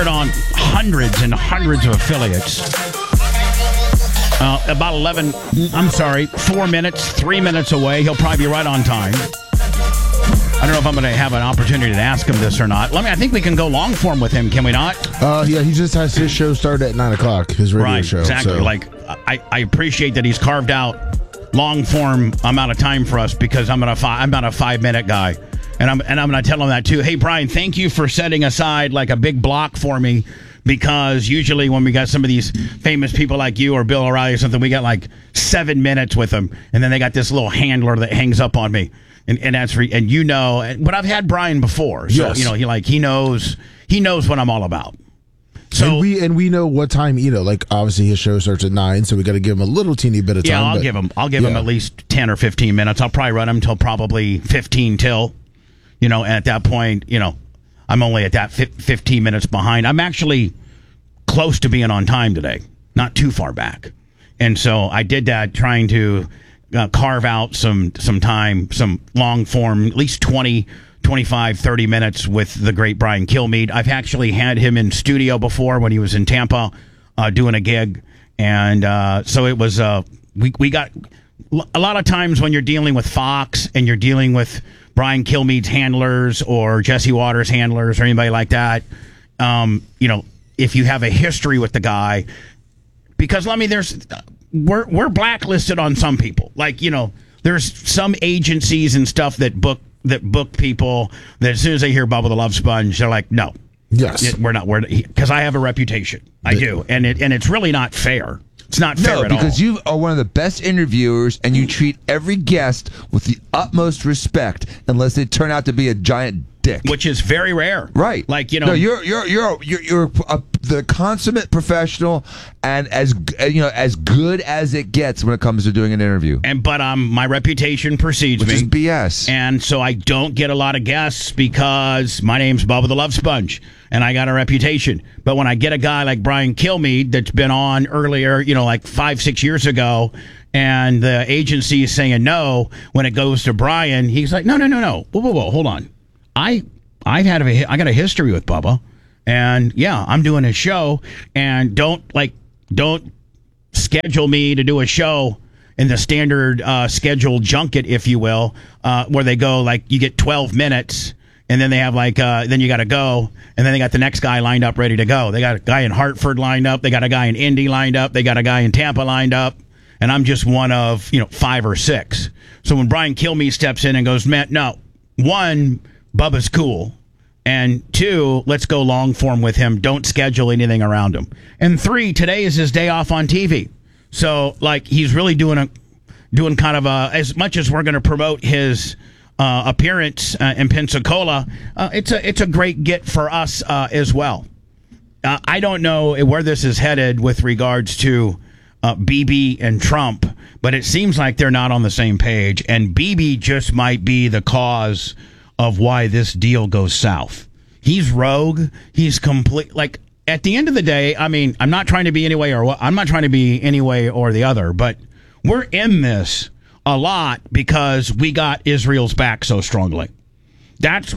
On hundreds and hundreds of affiliates. About 4 minutes, 3 minutes away. He'll probably be right on time. I don't know if I'm going to have an opportunity to ask him this or not. I think we can go long form with him, can we not? Yeah, he just has his show started at 9 o'clock, his radio show. Exactly. So. I appreciate that he's carved out long form amount of time for us because I'm not a 5-minute guy. And I'm going to tell him that too. Hey, Brian, thank you for setting aside like a big block for me because usually when we got some of these famous people like you or Bill O'Reilly or something, we got like 7 minutes with them. And then they got this little handler that hangs up on me. And that's but I've had Brian before. So, yes. He knows what I'm all about. So and we know what time, obviously his show starts at 9, so we got to give him a little teeny bit of time. Yeah, I'll give him at least 10 or 15 minutes. I'll probably run him until probably 15 till. And at that point, I'm only at that 15 minutes behind. I'm actually close to being on time today, not too far back. And so I did that trying to carve out some time, some long form, at least 20, 25, 30 minutes with the great Brian Kilmeade. I've actually had him in studio before when he was in Tampa doing a gig. And so it was, we got a lot of times when you're dealing with Fox and you're dealing with Brian Kilmeade's handlers or Jesse Waters' handlers or anybody like that, if you have a history with the guy, because we're blacklisted on some people. There's some agencies and stuff that book people that as soon as they hear Bubba the Love Sponge, they're like, no, yes, we're not. Because I have a reputation, I do, and it's really not fair. It's not fair at all. No, because you are one of the best interviewers, and you treat every guest with the utmost respect, unless they turn out to be a giant dick, which is very rare. Right? No, you're the consummate professional, and as good as it gets when it comes to doing an interview. But my reputation precedes me, which is BS, and so I don't get a lot of guests because my name's Bubba the Love Sponge. And I got a reputation. But when I get a guy like Brian Kilmeade that's been on earlier, like 5-6 years ago, and the agency is saying no, when it goes to Brian, he's like, no. Whoa, hold on. I got a history with Bubba. And yeah, I'm doing a show. And don't schedule me to do a show in the standard scheduled junket, if you will, where they go you get 12 minutes. And then they have then you got to go. And then they got the next guy lined up, ready to go. They got a guy in Hartford lined up. They got a guy in Indy lined up. They got a guy in Tampa lined up. And I'm just one of, 5 or 6. So when Brian Kilmeade steps in and goes, man, no, 1, Bubba's cool. And 2, let's go long form with him. Don't schedule anything around him. And 3, today is his day off on TV. So he's really doing kind of as much as we're going to promote his appearance in Pensacola, it's a great get for us as well. I don't know where this is headed with regards to Bibi and Trump, but it seems like they're not on the same page, and Bibi just might be the cause of why this deal goes south. He's rogue. He's complete. At the end of the day, I'm not trying to be any way or the other, but we're in this a lot because we got Israel's back so strongly. That's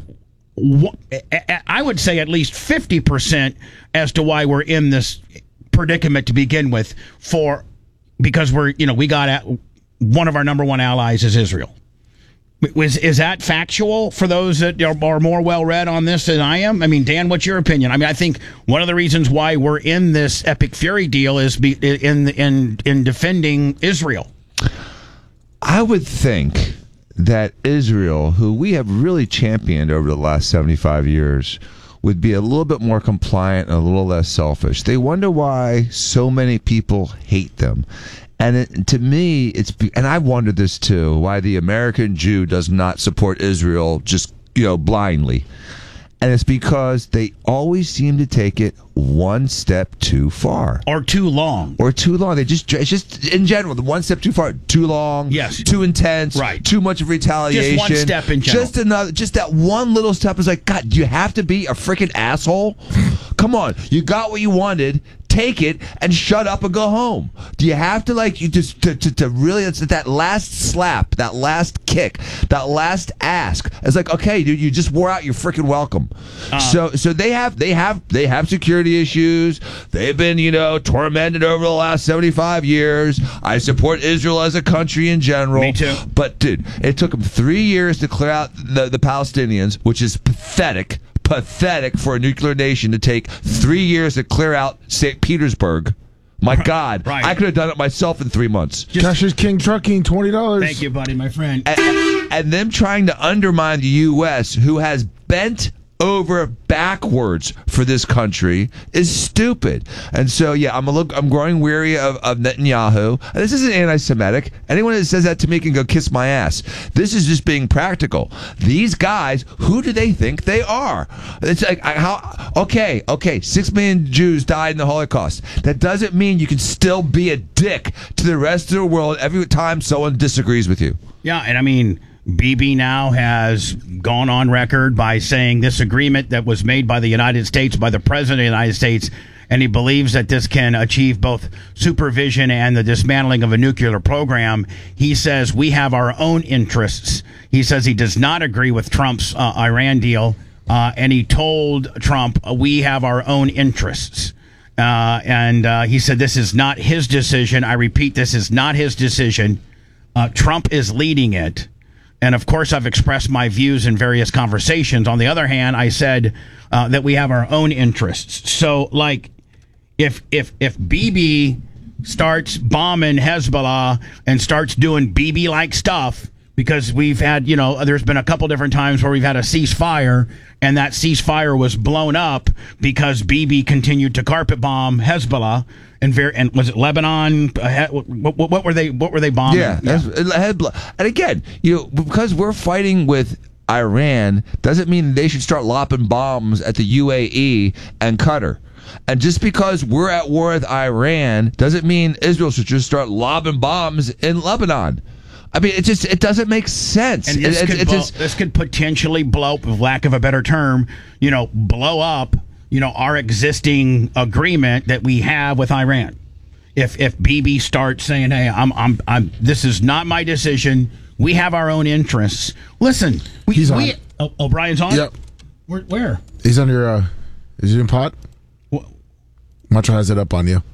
I would say at least 50% as to why we're in this predicament to begin with. Because we got one of our number one allies is Israel. Is that factual for those that are more well read on this than I am? Dan, what's your opinion? I think one of the reasons why we're in this epic fury deal is in defending Israel. I would think that Israel, who we have really championed over the last 75 years, would be a little bit more compliant and a little less selfish. They wonder why so many people hate them. And to me, and I wondered this too, why the American Jew does not support Israel just, blindly. And it's because they always seem to take it one step too far. Or too long. It's just, in general, the one step too far, too long, yes, too intense, right, too much of retaliation. Just one step in general. Just that one little step is God, do you have to be a freaking asshole? Come on, you got what you wanted. take it and shut up and go home? Do you have to you just to really? It's that last slap, that last kick, that last ask. It's like, okay, dude, you just wore out your freaking welcome. So they have security issues. They've been tormented over the last 75 years. I support Israel as a country in general. Me too. But dude, it took them 3 years to clear out the Palestinians, which is pathetic for a nuclear nation to take 3 years to clear out St. Petersburg. My God, right. I could have done it myself in 3 months. Cash is King Trucking, $20. Thank you, buddy, my friend. And them trying to undermine the U.S., who has bent over backwards for this country, is stupid. And so, yeah, I'm growing weary of Netanyahu. And this isn't anti-Semitic. Anyone that says that to me can go kiss my ass. This is just being practical. These guys, who do they think they are? It's like, okay, 6 million Jews died in the Holocaust. That doesn't mean you can still be a dick to the rest of the world every time someone disagrees with you. Yeah, and I mean, Bibi now has gone on record by saying this agreement that was made by the United States, by the President of the United States, and he believes that this can achieve both supervision and the dismantling of a nuclear program. He says we have our own interests. He says he does not agree with Trump's Iran deal, and he told Trump, we have our own interests. And he said this is not his decision. I repeat, this is not his decision. Trump is leading it. And, of course, I've expressed my views in various conversations. On the other hand, I said that we have our own interests. So, like, if Bibi starts bombing Hezbollah and starts doing Bibi-like stuff, because we've had, there's been a couple different times where we've had a ceasefire, and that ceasefire was blown up because Bibi continued to carpet bomb Hezbollah. And was it Lebanon? What were they bombing? Yeah. And again, because we're fighting with Iran, doesn't mean they should start lopping bombs at the UAE and Qatar. And just because we're at war with Iran doesn't mean Israel should just start lobbing bombs in Lebanon. I mean, it doesn't make sense. And this could potentially blow, for lack of a better term, blow up our existing agreement that we have with Iran. If Bibi starts saying, "Hey, I'm this is not my decision. We have our own interests." Listen, He's on. Brian's on. Yep. Where? He's on your Zoom pod. Macho has it up on you.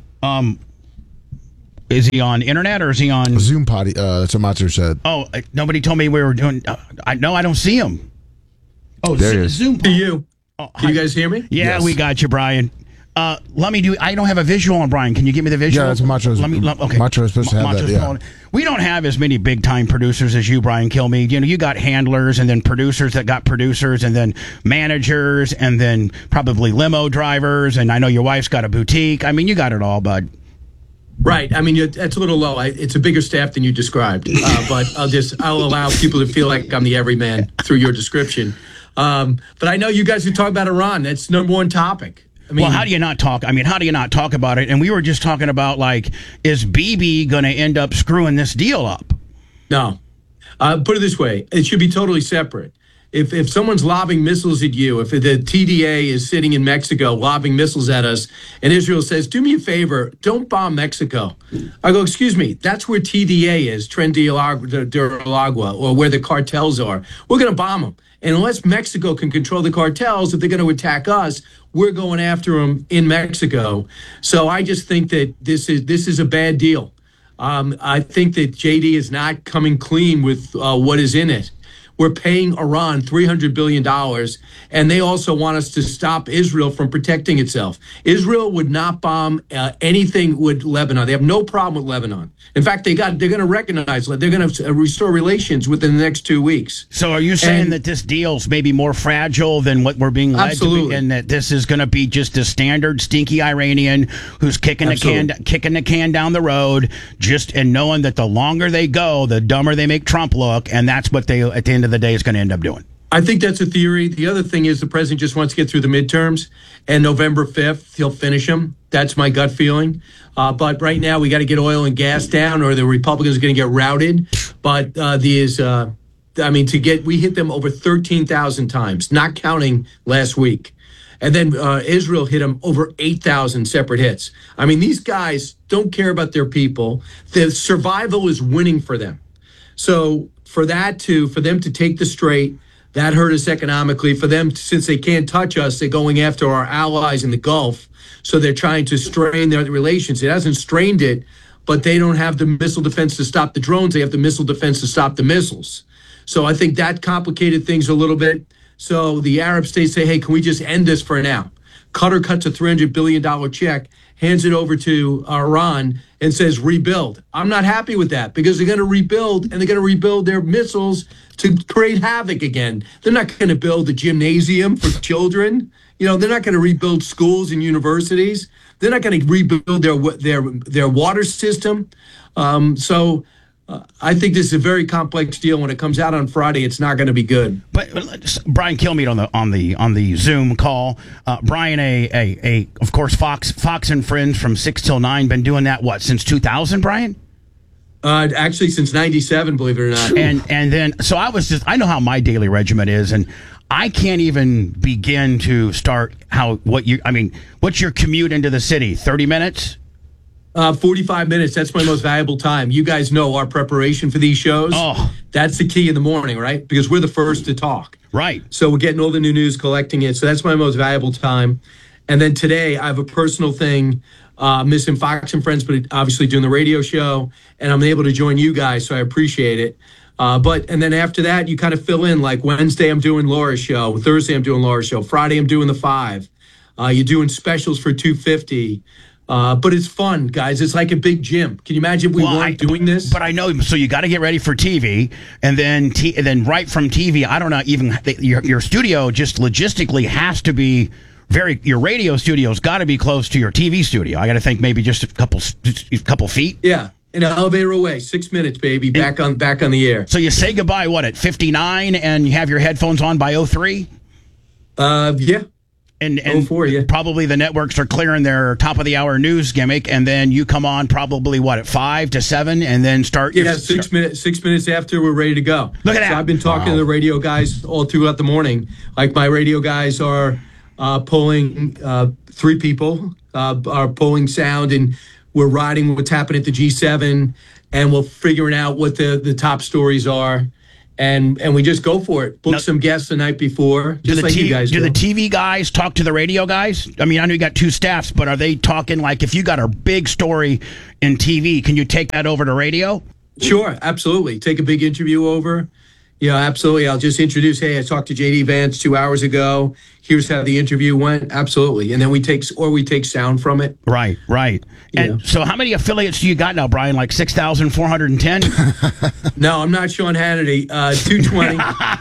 Is he on internet or is he on Zoom pod? That's what Macho said. Oh, nobody told me we were doing. I don't see him. Oh, there he is. Zoom. To you. Can you guys hear me? Yeah, Yes. we got you, Brian. Let me do. I don't have a visual on Brian. Can you give me the visual? Yeah, that's Macho's. Okay. Macho is supposed to have that. Yeah. We don't have as many big time producers as you, Brian Kilmeade. You got handlers and then producers that got producers and then managers and then probably limo drivers. And I know your wife's got a boutique. I mean, you got it all, bud. Right. I mean, it's a little low. It's a bigger staff than you described. But I'll allow people to feel like I'm the everyman through your description. But I know you guys who talk about Iran. That's number one topic. I mean, well, how do you not talk? I mean, how do you not talk about it? And we were just talking about, is Bibi going to end up screwing this deal up? No. Put it this way. It should be totally separate. If someone's lobbing missiles at you, if the TDA is sitting in Mexico lobbing missiles at us, and Israel says, do me a favor, don't bomb Mexico. I go, excuse me, that's where TDA is, Tren de Aragua, or where the cartels are. We're going to bomb them. And unless Mexico can control the cartels, if they're going to attack us, we're going after them in Mexico. So I just think that this is a bad deal. I think that JD is not coming clean with what is in it. We're paying Iran $300 billion, and they also want us to stop Israel from protecting itself. Israel would not bomb anything with Lebanon. They have no problem with Lebanon. In fact, they're going to recognize, they're going to restore relations within the next 2 weeks. So are you saying that this deal's maybe more fragile than what we're being led to be, and that this is going to be just a standard stinky Iranian who's kicking the can down the road, and knowing that the longer they go, the dumber they make Trump look, and that's what they, at the end of the day, is going to end up doing? I think that's a theory. The other thing is the president just wants to get through the midterms, and November 5th, he'll finish them. That's my gut feeling. But right now, we got to get oil and gas down, or the Republicans are going to get routed. But we hit them over 13,000 times, not counting last week. And then Israel hit them over 8,000 separate hits. I mean, these guys don't care about their people. The survival is winning for them. So for them to take the straight, that hurt us economically. For them, since they can't touch us, they're going after our allies in the Gulf. So they're trying to strain their relations. It hasn't strained it, but they don't have the missile defense to stop the drones. They have the missile defense to stop the missiles. So I think that complicated things a little bit. So the Arab states say, hey, can we just end this for now? Qatar cuts a $300 billion check, hands it over to Iran, and says rebuild. I'm not happy with that because they're going to rebuild, and they're going to rebuild their missiles to create havoc again. They're not going to build a gymnasium for children. They're not going to rebuild schools and universities. They're not going to rebuild their water system. I think this is a very complex deal. When it comes out on Friday, it's not going to be good. But Brian Kilmeade on the Zoom call. Brian, of course, Fox and Friends from 6 till 9, been doing that since 2000, Brian? Actually, since '97, believe it or not. And then so I know how my daily regimen is, and I can't even begin to start what's your commute into the city? 30 minutes? 45 minutes. That's my most valuable time. You guys know our preparation for these shows. Oh. That's the key in the morning, right? Because we're the first to talk. Right. So we're getting all the new news, collecting it. So that's my most valuable time. And then today I have a personal thing, missing Fox and Friends, but obviously doing the radio show. And I'm able to join you guys, so I appreciate it. And then after that, you kind of fill in. Like Wednesday, I'm doing Laura's show. Thursday, I'm doing Laura's show. Friday, I'm doing the 5. You're doing specials for $250. But it's fun, guys. It's like a big gym. Can you imagine if we weren't doing this? But I know. So you got to get ready for TV, and then right from TV, I don't know. Even your studio just logistically has to be your radio studio's got to be close to your TV studio. I got to think maybe just a couple feet. Yeah. An elevator away, 6 minutes, baby. Back on the air. So you say goodbye, at 59, and you have your headphones on by 03? Yeah. And 04, yeah. Probably the networks are clearing their top of the hour news gimmick, and then you come on probably at 5 to 7, and then start. Yeah, 6 minutes. 6 minutes after we're ready to go. Look at that! So I've been talking to the radio guys all throughout the morning. Like my radio guys are pulling 3 people are pulling sound, and we're riding what's happening at the G7, and we're figuring out what the top stories are. And we just go for it. Book some guests the night before, just like you guys do. Do the TV guys talk to the radio guys? I mean, I know you got 2 staffs, but are they talking like if you got a big story in TV, can you take that over to radio? Sure, absolutely. Take a big interview over. Yeah, absolutely. I'll just introduce, hey, I talked to J.D. Vance 2 hours ago. Here's how the interview went. Absolutely. And then we take sound from it. Right. And so how many affiliates do you got now, Brian? Like 6,410? No, I'm not Sean Hannity. 220.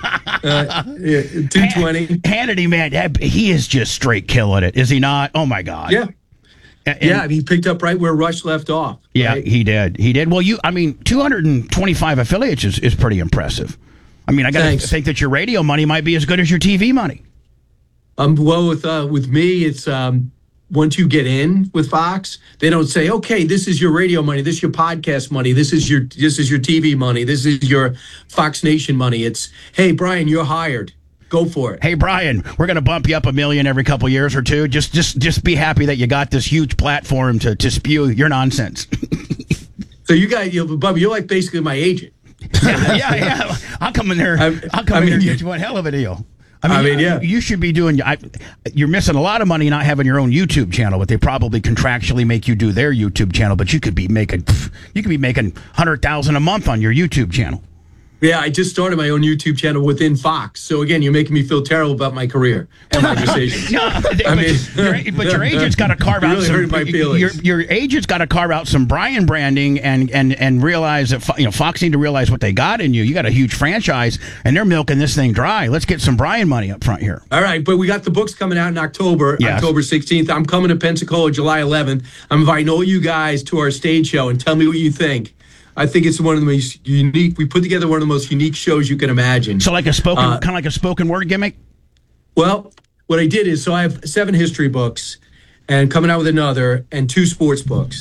220. Hannity, man, he is just straight killing it, is he not? Oh, my God. Yeah. He picked up right where Rush left off. Yeah, right? He did. Well, 225 affiliates is pretty impressive. I mean, I got to think that your radio money might be as good as your TV money. Well, with me, it's once you get in with Fox, they don't say, okay, this is your radio money, this is your podcast money, this is your TV money, this is your Fox Nation money. It's, hey, Brian, you're hired. Go for it. Hey, Brian, we're going to bump you up $1 million every couple years or two. Just be happy that you got this huge platform to spew your nonsense. So Bubba, you're like basically my agent. Yeah. I'll come in there. I'll come in there and get you one hell of a deal. I mean, yeah. You should be doing. You're missing a lot of money not having your own YouTube channel, but they probably contractually make you do their YouTube channel. But you could be making $100,000 a month on your YouTube channel. Yeah, I just started my own YouTube channel within Fox. So again, you're making me feel terrible about my career and my decisions. But your agent's got to carve out some. My feelings. Your agent's got to carve out some Brian branding and realize that Fox need to realize what they got in you. You got a huge franchise, and they're milking this thing dry. Let's get some Brian money up front here. All right, but we got the books coming out in October, yes. October 16th. I'm coming to Pensacola July 11th. I'm inviting all you guys to our stage show and tell me what you think. I think it's one of the most unique. We put together one of the most unique shows you can imagine. So, kind of like a spoken word gimmick. Well, what I did is, so I have 7 history books, and coming out with another, and 2 sports books,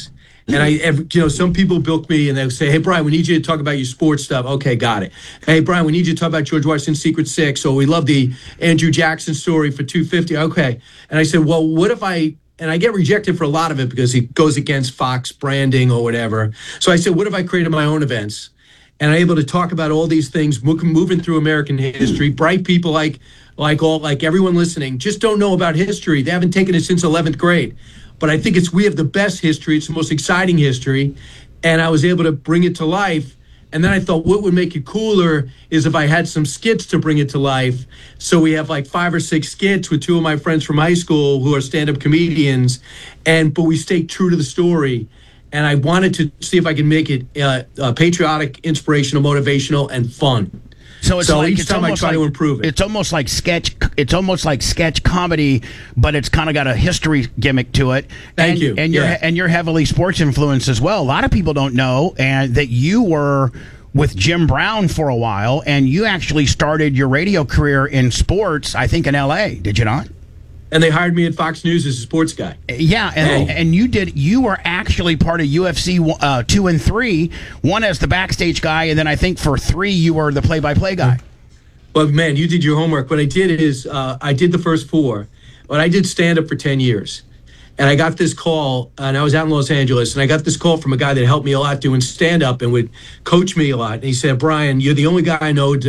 And some people book me and they'll say, "Hey, Brian, we need you to talk about your sports stuff." Okay, got it. "Hey, Brian, we need you to talk about George Washington's Secret Six. So we love the Andrew Jackson story for 250. Okay. And I said, "Well, what if and I get rejected for a lot of it because it goes against Fox branding or whatever. So I said, what if I created my own events and I'm able to talk about all these things, moving through American history, bright people like everyone listening just don't know about history. They haven't taken it since 11th grade. But I think we have the best history. It's the most exciting history. And I was able to bring it to life. And then I thought what would make it cooler is if I had some skits to bring it to life. So we have like 5 or 6 skits with 2 of my friends from high school who are stand-up comedians. But we stay true to the story. And I wanted to see if I can make it patriotic, inspirational, motivational, and fun. So each time I try to improve it. It's almost like sketch. It's almost like sketch comedy, but it's kind of got a history gimmick to it. Thank you. And you're heavily sports influenced as well. A lot of people don't know that you were with Jim Brown for a while, and you actually started your radio career in sports. I think in L.A. Did you not? And they hired me at Fox News as a sports guy. Yeah, and you were actually part of UFC 2 and 3, one as the backstage guy, and then I think for 3 you were the play-by-play guy. Well, man, you did your homework. What I did is I did the first 4, but I did stand-up for 10 years. And I got this call, and I was out in Los Angeles, and I got this call from a guy that helped me a lot doing stand-up and would coach me a lot. And he said, "Brian, you're the only guy I know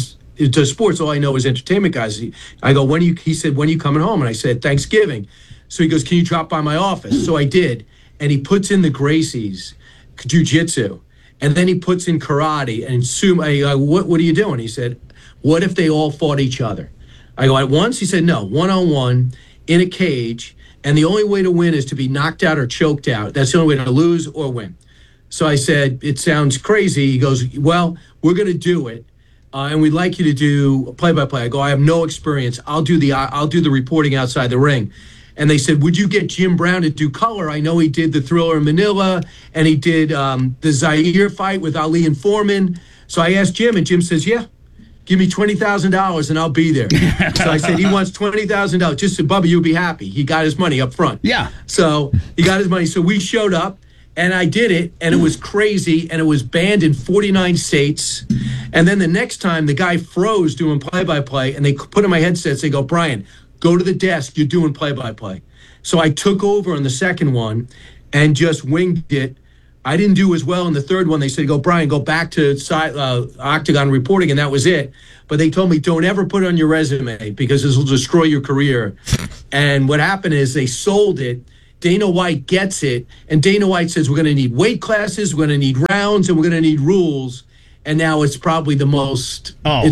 to sports, all I know is entertainment guys." I go, he said, "When are you coming home?" And I said, "Thanksgiving." So he goes, "Can you drop by my office?" So I did. And he puts in the Gracies, jiu-jitsu. And then he puts in karate and sumo. I go, what are you doing? He said, "What if they all fought each other?" I go, "At once?" He said, "No, one-on-one in a cage. And the only way to win is to be knocked out or choked out. That's the only way to lose or win." So I said, "It sounds crazy." He goes, "Well, we're going to do it. And we'd like you to do play-by-play." I go, "I have no experience. I'll do the reporting outside the ring." And they said, "Would you get Jim Brown to do color? I know he did the Thriller in Manila, and he did the Zaire fight with Ali and Foreman." So I asked Jim, and Jim says, "Yeah, give me $20,000 and I'll be there." So I said, he wants $20,000. Just said, "Bubba, you'll be happy." He got his money up front. Yeah. So he got his money. So we showed up. And I did it, and it was crazy, and it was banned in 49 states. And then the next time, the guy froze doing play-by-play, and they put in my headsets. They go, "Brian, go to the desk. You're doing play-by-play." So I took over on the second one and just winged it. I didn't do as well in the third one. They said, "Go, Brian, go back to Octagon reporting," and that was it. But they told me, "Don't ever put it on your resume because this will destroy your career." And what happened is they sold it. Dana White gets it, and Dana White says, "We're going to need weight classes, we're going to need rounds, and we're going to need rules." And now it's probably the most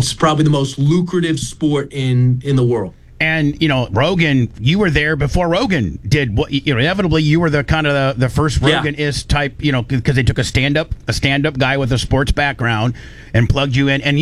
lucrative sport in the world. And Rogan, you were there before Rogan did. What inevitably you were the kind of the first Rogan-ist type. Because they took a stand-up guy with a sports background and plugged you in. And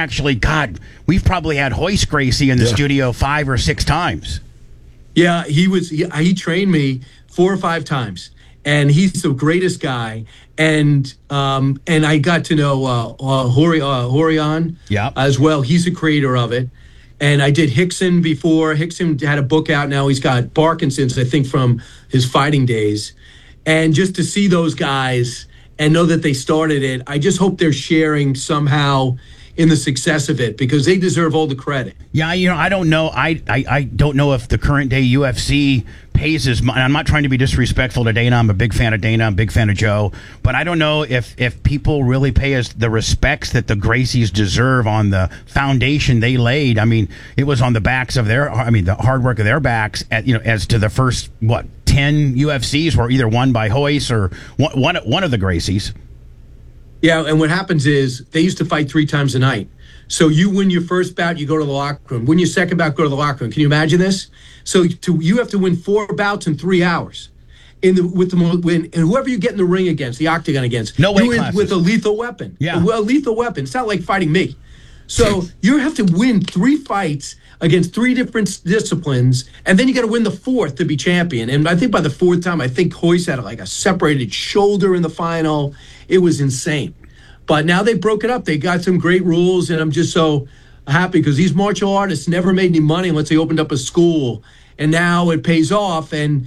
we've probably had Hoist Gracie in the studio 5 or 6 times. Yeah, he trained me 4 or 5 times, and he's the greatest guy. And I got to know Horion as well. He's the creator of it. And I did Hickson before. Hickson had a book out now. He's got Parkinson's, I think, from his fighting days. And just to see those guys and know that they started it, I just hope they're sharing somehow in the success of it, because they deserve all the credit. Yeah, I don't know. I don't know if the current day UFC pays as much. I'm not trying to be disrespectful to Dana. I'm a big fan of Dana. I'm a big fan of Joe. But I don't know if people really pay us the respects that the Gracies deserve on the foundation they laid. I mean, it was on the backs of the hard work of their backs as to the first 10 UFCs were either won by Hoist or one of the Gracies. Yeah, and what happens is they used to fight 3 times a night. So you win your first bout, you go to the locker room. Win your second bout, go to the locker room. Can you imagine this? So you have to win 4 bouts in 3 hours. And whoever you get in the ring against, the octagon against, no weight you win classes. with a lethal weapon. Yeah, a lethal weapon. It's not like fighting me. So you have to win 3 fights against 3 different disciplines, and then you got to win the 4th to be champion. And I think by the 4th time, I think Hoist had like a separated shoulder in the final. It was insane. But now they broke it up. They got some great rules, and I'm just so happy because these martial artists never made any money unless they opened up a school, and now it pays off. And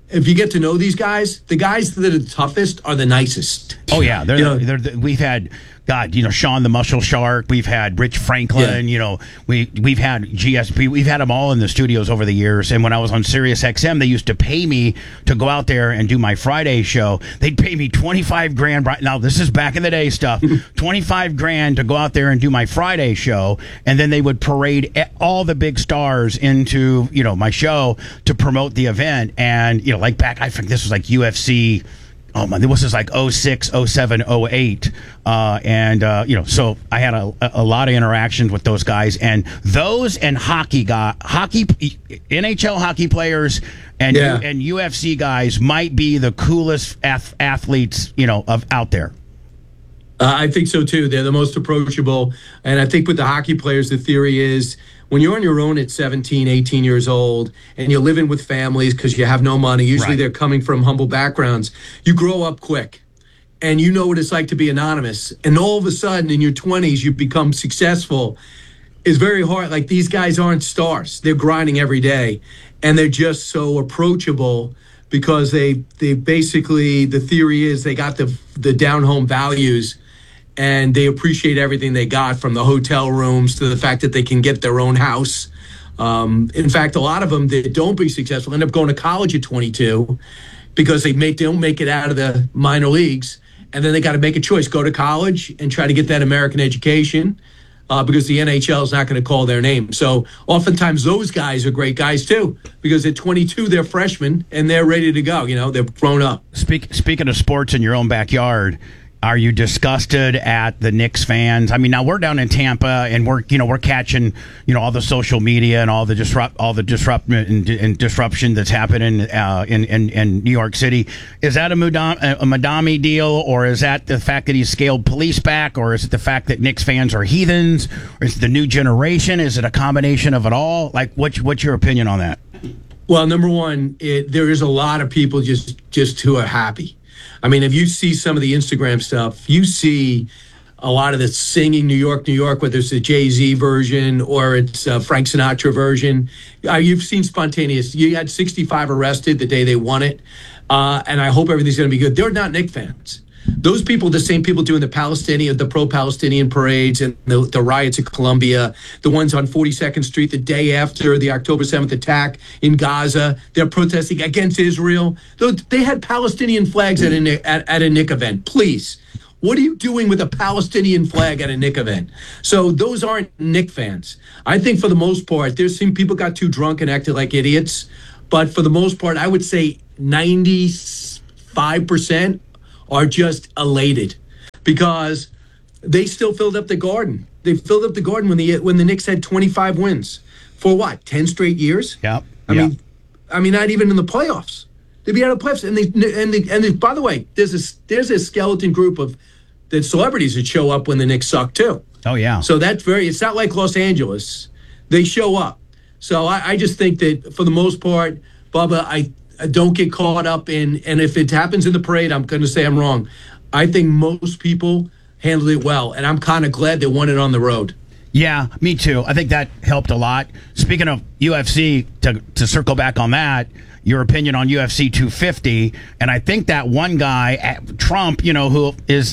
if you get to know these guys, the guys that are the toughest are the nicest. Oh yeah, You know, we've had Sean the Muscle Shark, we've had Rich Franklin, we've had GSP, we've had them all in the studios over the years. And when I was on Sirius XM, they used to pay me to go out there and do my Friday show. They'd pay me $25,000. Right now, this is back in the day stuff. $25,000 to go out there and do my Friday show, and then they would parade all the big stars into my show to promote the event. And like back, I think this was like UFC. Oh man, this was like 06, 07, 08. So I had a lot of interactions with those guys, and those and NHL hockey players and UFC guys might be the coolest athletes, of out there. I think so too. They're the most approachable. And I think with the hockey players, the theory is when you're on your own at 17, 18 years old and you're living with families because you have no money, usually they're coming from humble backgrounds, you grow up quick and you know what it's like to be anonymous. And all of a sudden in your 20s, you become successful. It's very hard. Like, these guys aren't stars. They're grinding every day and they're just so approachable because they basically, the theory is they got the down home values. And they appreciate everything they got, from the hotel rooms to the fact that they can get their own house. In fact, a lot of them that don't be successful end up going to college at 22 because they don't make it out of the minor leagues. And then they got to make a choice, go to college and try to get that American education because the NHL is not going to call their name. So oftentimes those guys are great guys too, because at 22, they're freshmen and they're ready to go. They're grown up. Speaking of sports in your own backyard, are you disgusted at the Knicks fans? I mean, now we're down in Tampa and we're catching, all the social media and all the disruption that's happening in New York City. Is that a Madami deal, or is that the fact that he's scaled police back, or is it the fact that Knicks fans are heathens, or is it the new generation? Is it a combination of it all? Like, what's your opinion on that? Well, number one, there is a lot of people just who are happy. I mean, if you see some of the Instagram stuff, you see a lot of the singing New York, whether it's the Jay-Z version or it's a Frank Sinatra version. You've seen spontaneous. You had 65 arrested the day they won it. And I hope everything's going to be good. They're not Knicks fans. Those people, the same people doing the pro-Palestinian parades and the riots in Colombia, the ones on 42nd Street the day after the October 7th attack in Gaza, they're protesting against Israel. They had Palestinian flags at a Knick event. Please, what are you doing with a Palestinian flag at a Knick event? So those aren't Knick fans. I think for the most part, there's some people got too drunk and acted like idiots. But for the most part, I would say 95% are just elated because they still filled up the Garden. They filled up the Garden when the Knicks had 25 wins for what, 10 straight years? Yeah. I mean, not even in the playoffs. They'd be out of the playoffs. And they, by the way, there's a skeleton group of the celebrities that show up when the Knicks suck too. Oh yeah. So it's not like Los Angeles. They show up. So I just think that for the most part, Bubba, I don't get caught up in, and if it happens in the parade, I'm going to say I'm wrong. I think most people handled it well, and I'm kind of glad they won it on the road. Yeah, me too. I think that helped a lot. Speaking of UFC, to circle back on that, your opinion on UFC 250, and I think that one guy, Trump, who is,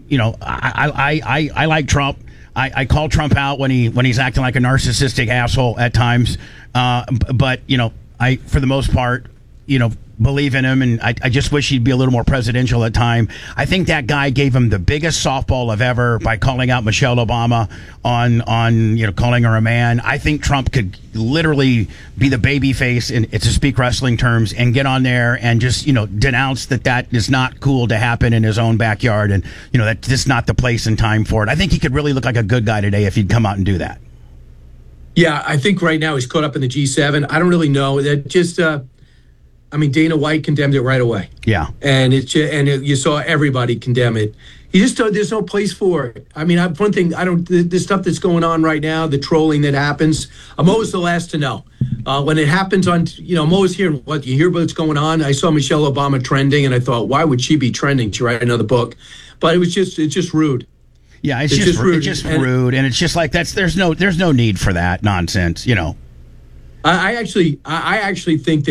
I like Trump. I call Trump out when he's acting like a narcissistic asshole at times, but I, for the most part, believe in him, and I just wish he'd be a little more presidential at time. I think that guy gave him the biggest softball of ever by calling out Michelle Obama on calling her a man. I think Trump could literally be the baby face, and to speak wrestling terms, and get on there and just denounce that is not cool to happen in his own backyard, and that's just not the place and time for it. I think he could really look like a good guy today if he'd come out and do that. Yeah, I think right now he's caught up in the G7. I don't really know that. Just Dana White condemned it right away. Yeah, and you saw everybody condemn it. He just there's no place for it. I mean, one thing the stuff that's going on right now, the trolling that happens. I'm always the last to know when it happens on. I'm always hearing what you hear about what's going on. I saw Michelle Obama trending, and I thought, why would she be trending? To write another book, but it's just rude. Yeah, it's just rude. It's just rude, and it's just like there's no need for that nonsense. I actually think that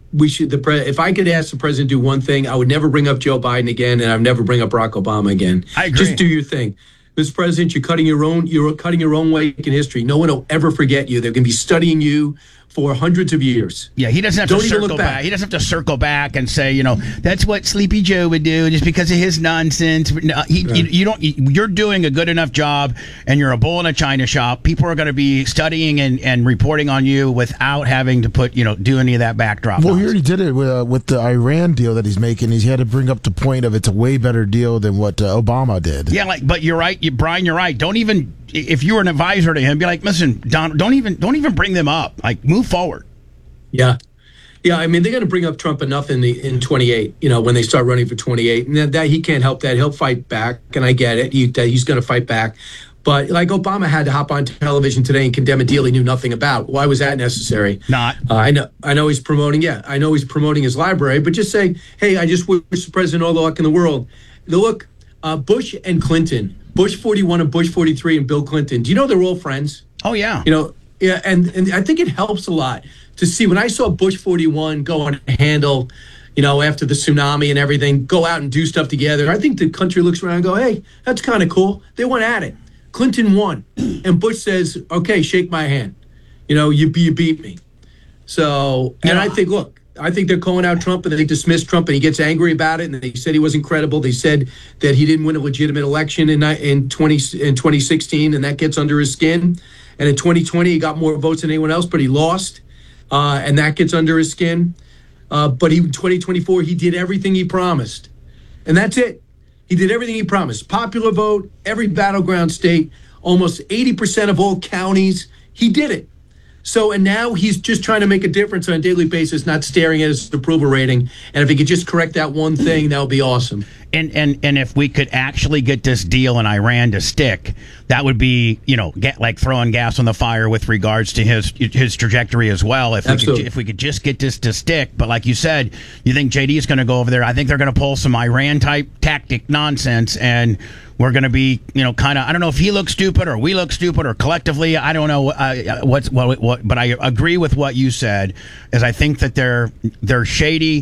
we should. If I could ask the president to do one thing, I would never bring up Joe Biden again, and I'd never bring up Barack Obama again. I agree. Just do your thing. Mr. President, you're cutting your own way in history. No one will ever forget you. They're going to be studying you for hundreds of years. Yeah, he doesn't have Don't to even circle look back. back. He doesn't have to circle back and say, that's what Sleepy Joe would do just because of his nonsense. No, you're doing a good enough job, and you're a bull in a china shop. People are going to be studying and reporting on you without having to do any of that backdrop. Well, he already did it with the Iran deal that he's making. He had to bring up the point of it's a way better deal than what Obama did. Yeah, but you're right, Brian. You're right. Don't even, if you were an advisor to him, be like, listen, Don, don't even bring them up. Like, move forward. Yeah. I mean, they're going to bring up Trump enough in 28. When they start running for 28, and that he can't help that. He'll fight back, and I get it. He's going to fight back. But like Obama had to hop on television today and condemn a deal he knew nothing about. Why was that necessary? Not. I know he's promoting. Yeah, I know he's promoting his library. But just say, hey, I just wish the president all the luck in the world. Look, Bush and Clinton, Bush 41 and Bush 43 and Bill Clinton. Do you know they're all friends? Oh yeah. Yeah, and I think it helps a lot to see when I saw Bush 41 go on a handle, after the tsunami and everything, go out and do stuff together. I think the country looks around and go, hey, that's kind of cool. They went at it. Clinton won. And Bush says, okay, shake my hand. You beat me. So, and I think they're calling out Trump, and they dismiss Trump, and he gets angry about it, and they said he wasn't credible. They said that he didn't win a legitimate election in 2016, and that gets under his skin. And in 2020, he got more votes than anyone else, but he lost, and that gets under his skin. But in 2024, he did everything he promised, and that's it. He did everything he promised. Popular vote, every battleground state, almost 80% of all counties. He did it. So, and now he's just trying to make a difference on a daily basis, not staring at his approval rating. And if he could just correct that one thing, that would be awesome. And if we could actually get this deal in Iran to stick, that would be, like throwing gas on the fire with regards to his trajectory as well. If we could just get this to stick. But like you said, you think JD is going to go over there. I think they're going to pull some Iran type tactic nonsense, and we're going to be, kind of, I don't know if he looks stupid or we look stupid or collectively. I don't know what, but I agree with what you said, is I think that they're shady.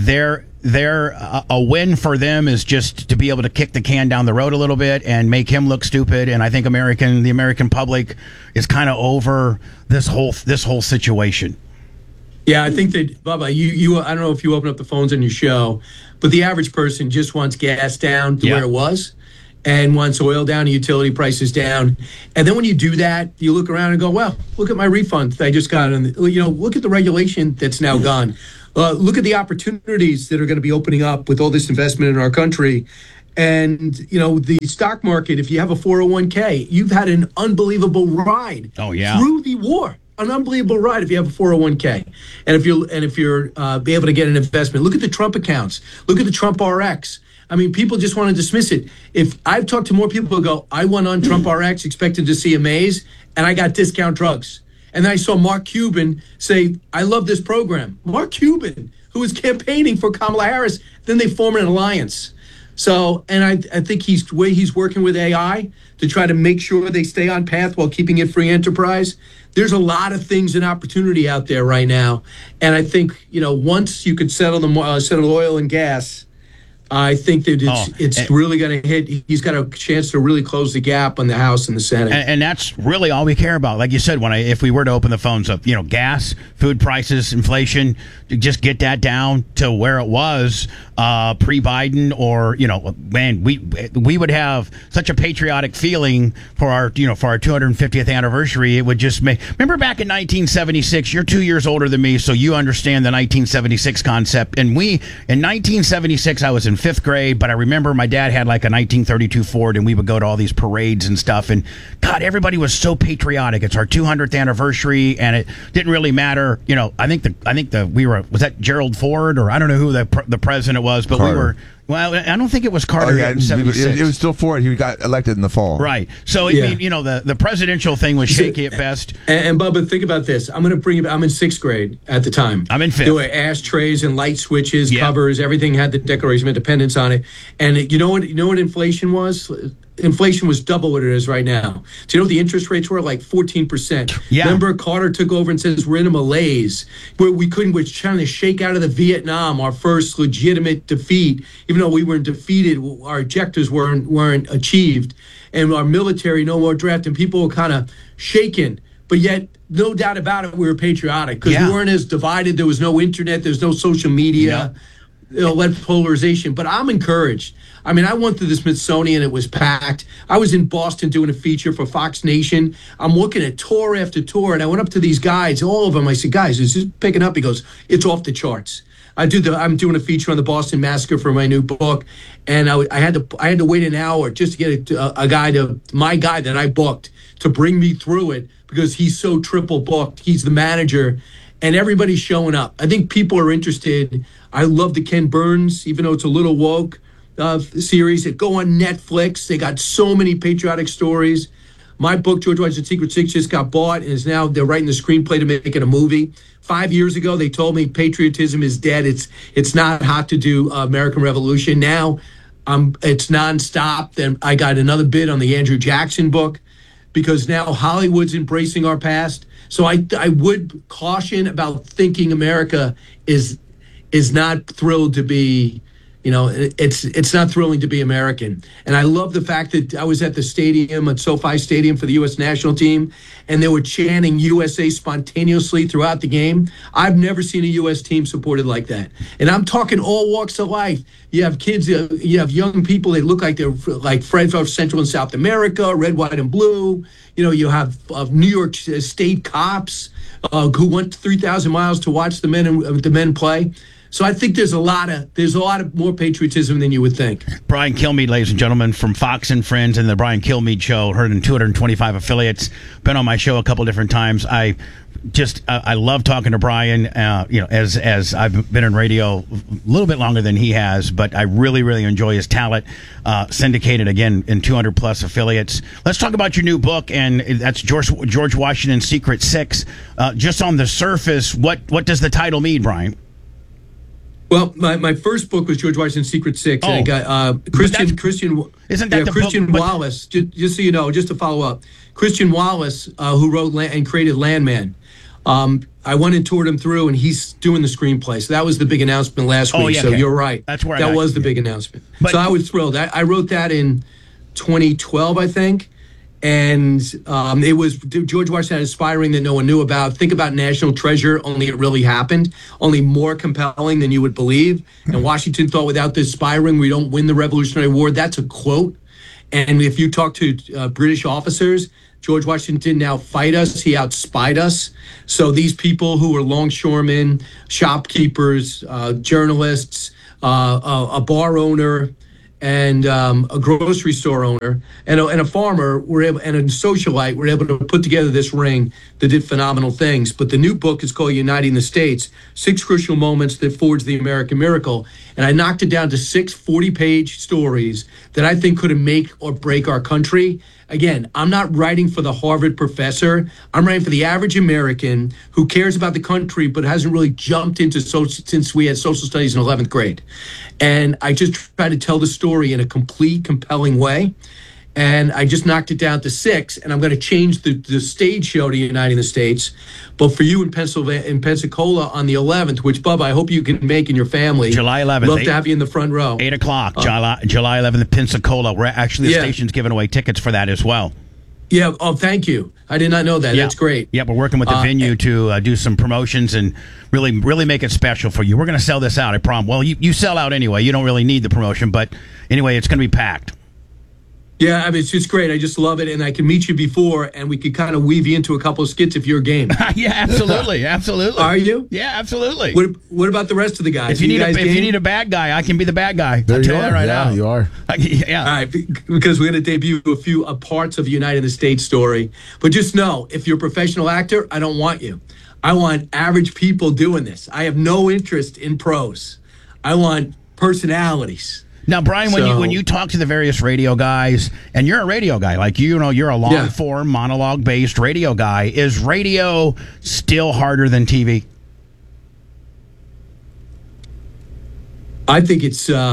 A win for them is just to be able to kick the can down the road a little bit and make him look stupid. And I think the American public is kind of over this whole situation. Yeah, I think that, Bubba, you I don't know if you open up the phones on your show, but the average person just wants gas down to where it was, and wants oil down and utility prices down. And then when you do that, you look around and go, well, look at my refund that I just got. And, look at the regulation that's now gone. Look at the opportunities that are going to be opening up with all this investment in our country. And, the stock market, if you have a 401k, you've had an unbelievable ride through the war. An unbelievable ride if you have a 401k. And if you're be able to get an investment. Look at the Trump accounts. Look at the Trump RX. I mean, people just want to dismiss it. If I've talked to more people who go, I went on Trump RX expecting to see a maze, and I got discount drugs. And then I saw Mark Cuban say, I love this program. Mark Cuban, who was campaigning for Kamala Harris, then they form an alliance. So, and I think he's working with AI to try to make sure they stay on path while keeping it free enterprise. There's a lot of things and opportunity out there right now. And I think, once you could settle oil and gas, I think that it's really going to hit. He's got a chance to really close the gap on the House and the Senate. And that's really all we care about. Like you said, if we were to open the phones up, gas, food prices, inflation, to just get that down to where it was pre-Biden, or man, we would have such a patriotic feeling for our 250th anniversary. It would just make. Remember back in 1976. You're 2 years older than me, so you understand the 1976 concept. And in 1976, I was in 5th grade, but I remember my dad had like a 1932 Ford, and we would go to all these parades and stuff. And God, everybody was so patriotic. It's our 200th anniversary, and it didn't really matter. Was that Gerald Ford, or I don't know who the president was, but Carter. we were. Well, I don't think it was Carter yet in 76. It was still Ford. He got elected in the fall. Right. So, the presidential thing was shaky at best. And Bubba, think about this. I'm going to bring it. I'm in 6th grade at the time. I'm in 5th. There were ashtrays and light switches, covers. Everything had the Declaration of Independence on it. And you know what inflation was? inflation was double what it is right now. Do you know the interest rates were like 14%? Yeah. Remember, Carter took over and says we're in a malaise where we're trying to shake out of the Vietnam, our first legitimate defeat, even though we weren't defeated, our objectives weren't achieved, and our military no more draft, and people were kind of shaken. But yet, no doubt about it, we were patriotic because we weren't as divided. There was no internet, there's no social media. Led polarization, but I'm encouraged. I mean, I went to the Smithsonian, it was packed. I was in Boston doing a feature for Fox Nation. I'm looking at tour after tour, and I went up to these guys, all of them. I said, guys, is this picking up? He goes, it's off the charts. I'm doing a feature on the Boston Massacre for my new book, and I had to wait an hour just to get my guy that I booked to bring me through it because he's so triple booked. He's the manager, and everybody's showing up. I think people are interested. I love the Ken Burns, even though it's a little woke series. That go on Netflix. They got so many patriotic stories. My book, George Washington's Secret Six, just got bought and is now they're writing the screenplay to make it a movie. 5 years ago, they told me patriotism is dead. It's not hot to do American Revolution. Now it's nonstop. Then I got another bid on the Andrew Jackson book because now Hollywood's embracing our past. So I would caution about thinking America is not thrilled to be, it's not thrilling to be American. And I love the fact that I was at the stadium, at SoFi Stadium for the U.S. national team, and they were chanting USA spontaneously throughout the game. I've never seen a U.S. team supported like that. And I'm talking all walks of life. You have kids, you have young people that look like they're like Fred from Central and South America, red, white, and blue. You have New York State cops who went 3,000 miles to watch the men play. So I think there's a lot of more patriotism than you would think. Brian Kilmeade, ladies and gentlemen, from Fox and Friends and the Brian Kilmeade Show, heard in 225 affiliates. Been on my show a couple different times. I love talking to Brian. As I've been in radio a little bit longer than he has, but I really, really enjoy his talent. Syndicated again in 200 plus affiliates. Let's talk about your new book, and that's George Washington's Secret Six. Just on the surface, what does the title mean, Brian? Well, my first book was George Washington's Secret Six, and I got Christian. Isn't that the Christian book, Wallace? Just so you know, just to follow up, Christian Wallace, who wrote and created Landman. I went and toured him through, and he's doing the screenplay. So that was the big announcement last week. Yeah, so okay. You're right. That's where that was the big announcement. So I was thrilled. I wrote that in 2012, I think. And it was George Washington inspiring that no one knew about. Think about National Treasure, only it really happened, only more compelling than you would believe. And Washington thought without this inspiring, we don't win the Revolutionary War. That's a quote. And if you talk to British officers, George Washington didn't outfight us, he outspied us. So these people who were longshoremen, shopkeepers, journalists, a bar owner, and a grocery store owner and a farmer and a socialite were able to put together this ring that did phenomenal things. But the new book is called Uniting the States, 6 Crucial Moments That Forged the American Miracle. And I knocked it down to 6 40-page stories that I think could make or break our country. Again, I'm not writing for the Harvard professor. I'm writing for the average American who cares about the country but hasn't really jumped into since we had social studies in 11th grade. And I just try to tell the story in a complete, compelling way. And I just knocked it down to 6, and I'm going to change the stage show to Uniting the States. But for you in Pensacola on the 11th, which, Bubba, I hope you can make in your family. July 11th. Love to have you in the front row. 8 o'clock, July 11th, Pensacola. We're actually, the station's giving away tickets for that as well. Yeah. Oh, thank you. I did not know that. Yeah. That's great. Yeah, we're working with the venue to do some promotions and really, really make it special for you. We're going to sell this out, I promise. Well, you sell out anyway. You don't really need the promotion, but anyway, it's going to be packed. Yeah, I mean, it's just great. I just love it, and I can meet you before, and we could kind of weave you into a couple of skits if you're game. Yeah, absolutely, absolutely. Are you? Yeah, absolutely. What about the rest of the guys? If you need a bad guy, I can be the bad guy. There you are. Right yeah, now. You are. Yeah. All right, because we're going to debut a few parts of United the States story. But just know, if you're a professional actor, I don't want you. I want average people doing this. I have no interest in pros. I want personalities. Now, Brian, when you talk to the various radio guys, and you're a radio guy, like you're a long-form, monologue-based radio guy, is radio still harder than TV? I think it's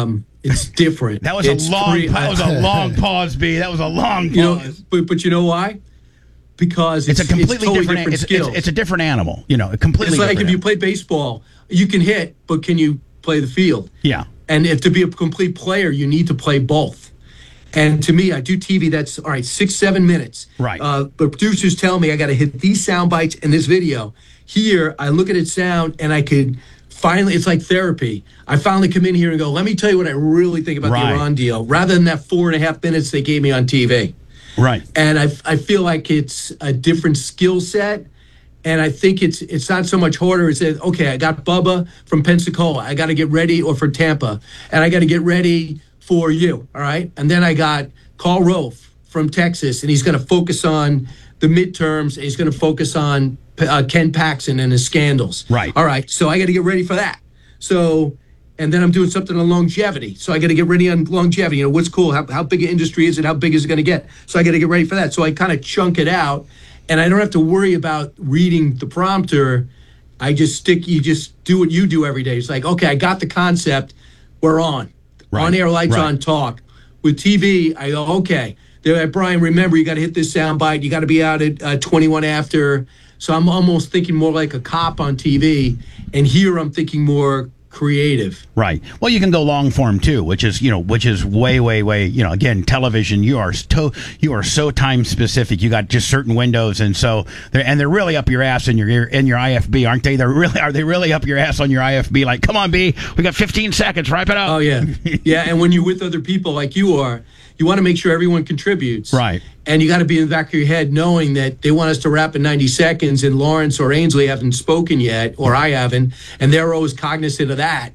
It's different. That was It's a long pause, B. That was a long pause. You know, but you know why? Because It's a completely totally different skills. it's a different animal. You know, completely. It's like different if you animal. play baseball, you can hit, but can you play the field? Yeah. And if to be a complete player, you need to play both. And to me, I do TV that's all right, 6-7 minutes. Right. But producers tell me I got to hit these sound bites in this video. Here, I look at it sound, and I could finally. It's like therapy. I finally come in here and go, let me tell you what I really think about Right. the Iran deal, rather than that 4.5 minutes they gave me on TV. Right. And I feel like it's a different skill set. And I think it's not so much harder. It's that, okay, I got Bubba from Pensacola. I got to get ready, or for Tampa. And I got to get ready for you, all right? And then I got Carl Rove from Texas, and he's going to focus on the midterms. And he's going to focus on Ken Paxton and his scandals. Right. All right, so I got to get ready for that. So, and then I'm doing something on longevity. So I got to get ready on longevity. You know, what's cool? How big an industry is it? How big is it going to get? So I got to get ready for that. So I kind of chunk it out. And I don't have to worry about reading the prompter. You just do what you do every day. It's like, okay, I got the concept. We're on. Right. On air, lights Right. on, talk. With TV, I go, okay. They're like, Brian, remember, you got to hit this sound bite. You got to be out at 21 after. So I'm almost thinking more like a cop on TV. And here I'm thinking more creative. Right. Well, you can go long form too, which is way, again, television. You are so time specific. You got just certain windows, and so they're really up your ass in your IFB, aren't they? Are they really up your ass on your IFB? Like, come on, B, we got 15 seconds. Wrap it up. Oh yeah, yeah. And when you're with other people like you are, you want to make sure everyone contributes. Right. And you got to be in the back of your head knowing that they want us to wrap in 90 seconds, and Lawrence or Ainsley haven't spoken yet, or I haven't, and they're always cognizant of that.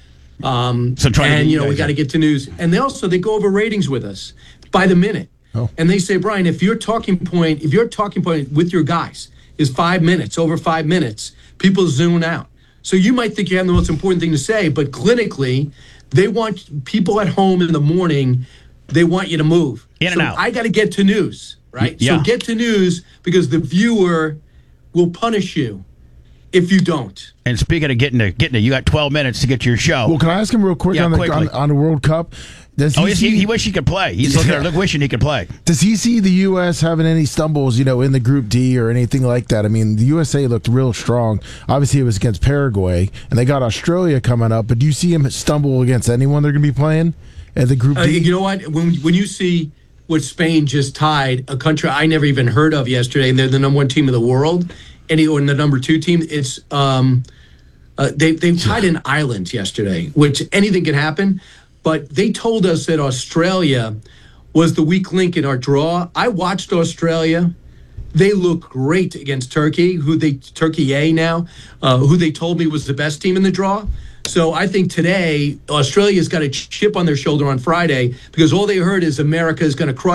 So try to get we got to get to news. And they go over ratings with us by the minute. Oh. And they say, Brian, if your talking point with your guys is 5 minutes, over 5 minutes, people zoom out. So you might think you have the most important thing to say, but clinically, they want people at home in the morning. They want you to move. In and out. I got to get to news, right? Yeah. So get to news, because the viewer will punish you if you don't. And speaking of getting to, you got 12 minutes to get to your show. Well, can I ask him real quick Yeah, on quickly. the World Cup? Does he wish he could play. He's wishing he could play. Does he see the U.S. having any stumbles, in the Group D or anything like that? I mean, the USA looked real strong. Obviously, it was against Paraguay, and they got Australia coming up. But do you see him stumble against anyone they're going to be playing at the Group D? You know what? When you see what Spain just tied, a country I never even heard of yesterday, and they're the number 1 team of the world, or the number 2 team, it's they tied an island yesterday, which anything can happen. But they told us that Australia was the weak link in our draw. I watched Australia. They look great against Turkey, Turkey A now, who they told me was the best team in the draw. So I think today Australia's got a chip on their shoulder on Friday, because all they heard is America is going to crush